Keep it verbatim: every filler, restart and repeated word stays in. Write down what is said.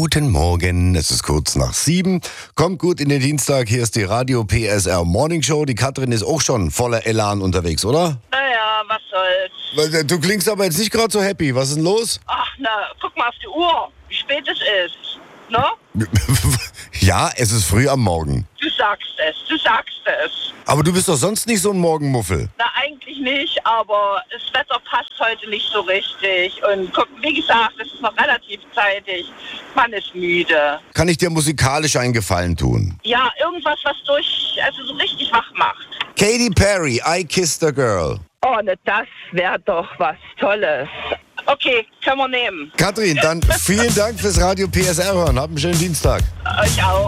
Guten Morgen, es ist kurz nach sieben. Kommt gut in den Dienstag, hier ist die Radio P S R Morning Show. Die Katrin ist auch schon voller Elan unterwegs, oder? Naja, was soll's. Du klingst aber jetzt nicht gerade so happy. Was ist denn los? Ach, na, guck mal auf die Uhr, wie spät es ist. Ne? Ja, es ist früh am Morgen. Du sagst es, du sagst es. Aber du bist doch sonst nicht so ein Morgenmuffel. Na, eigentlich nicht, aber das Wetter passt heute nicht so richtig. Und guck, wie gesagt, es ist noch relativ zeitig. Man ist müde. Kann ich dir musikalisch einen Gefallen tun? Ja, irgendwas, was durch, also so richtig wach macht. Katy Perry, I Kissed a Girl. Oh, ne, das wäre doch was Tolles. Okay, können wir nehmen. Katrin, dann vielen Dank fürs Radio P S R hören. Hab einen schönen Dienstag. Euch auch.